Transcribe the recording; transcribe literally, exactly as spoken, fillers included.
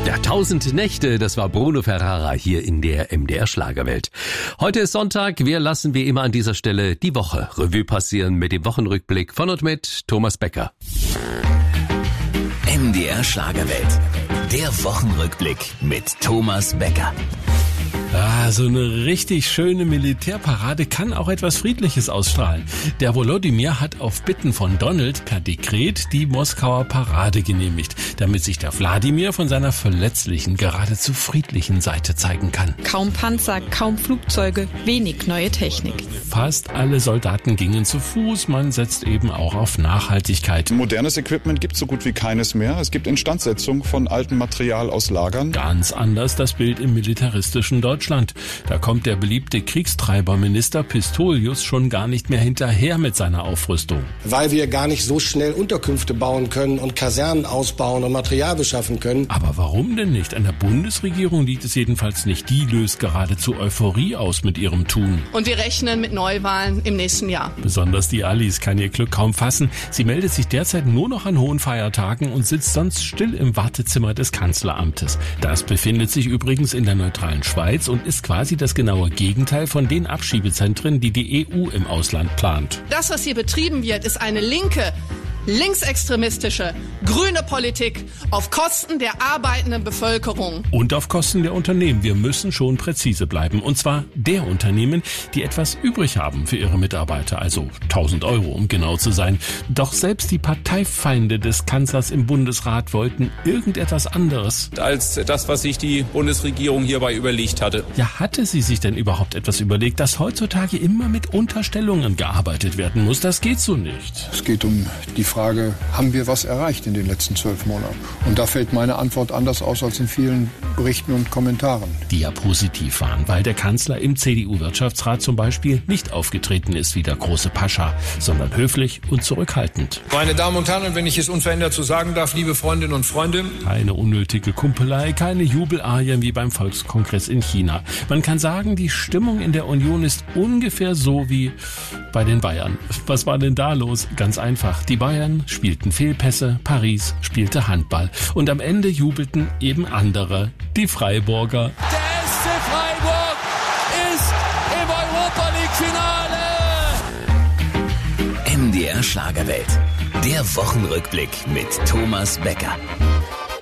Ja, tausend Nächte, das war Bruno Ferrara hier in der M D R Schlagerwelt. Heute ist Sonntag, wir lassen wie immer an dieser Stelle die Woche Revue passieren mit dem Wochenrückblick von und mit Thomas Becker. M D R Schlagerwelt, der Wochenrückblick mit Thomas Becker. Ah, so eine richtig schöne Militärparade kann auch etwas Friedliches ausstrahlen. Der Volodymyr hat auf Bitten von Donald per Dekret die Moskauer Parade genehmigt, damit sich der Wladimir von seiner verletzlichen, geradezu friedlichen Seite zeigen kann. Kaum Panzer, kaum Flugzeuge, wenig neue Technik. Fast alle Soldaten gingen zu Fuß, man setzt eben auch auf Nachhaltigkeit. Modernes Equipment gibt es so gut wie keines mehr. Es gibt Instandsetzung von altem Material aus Lagern. Ganz anders das Bild im militaristischen Deutschland. Da kommt der beliebte Kriegstreiberminister Pistorius schon gar nicht mehr hinterher mit seiner Aufrüstung. Weil wir gar nicht so schnell Unterkünfte bauen können und Kasernen ausbauen und Material beschaffen können. Aber warum denn nicht? An der Bundesregierung liegt es jedenfalls nicht. Die löst geradezu Euphorie aus mit ihrem Tun. Und wir rechnen mit Neuwahlen im nächsten Jahr. Besonders die Alice kann ihr Glück kaum fassen. Sie meldet sich derzeit nur noch an hohen Feiertagen und sitzt sonst still im Wartezimmer des Kanzleramtes. Das befindet sich übrigens in der neutralen Schweiz und ist quasi das genaue Gegenteil von den Abschiebezentren, die die E U im Ausland plant. Das, was hier betrieben wird, ist eine linke, linksextremistische, grüne Politik auf Kosten der arbeitenden Bevölkerung. Und auf Kosten der Unternehmen. Wir müssen schon präzise bleiben. Und zwar der Unternehmen, die etwas übrig haben für ihre Mitarbeiter. Also tausend Euro, um genau zu sein. Doch selbst die Parteifeinde des Kanzlers im Bundesrat wollten irgendetwas anderes. Als das, was sich die Bundesregierung hierbei überlegt hatte. Ja, hatte sie sich denn überhaupt etwas überlegt, dass heutzutage immer mit Unterstellungen gearbeitet werden muss? Das geht so nicht. Es geht um die Frage, haben wir was erreicht in den letzten zwölf Monaten? Und da fällt meine Antwort anders aus als in vielen Berichten und Kommentaren. Die ja positiv waren, weil der Kanzler im C D U-Wirtschaftsrat zum Beispiel nicht aufgetreten ist wie der große Pascha, sondern höflich und zurückhaltend. Meine Damen und Herren, und wenn ich es unverändert so sagen darf, liebe Freundinnen und Freunde. Keine unnötige Kumpelei, keine Jubelarien wie beim Volkskongress in China. Man kann sagen, die Stimmung in der Union ist ungefähr so wie bei den Bayern. Was war denn da los? Ganz einfach. Die Bayern spielten Fehlpässe, Paris spielte Handball und am Ende jubelten eben andere, die Freiburger. Der S C Freiburg ist im Europa-League-Finale! M D R Schlagerwelt, der Wochenrückblick mit Thomas Becker.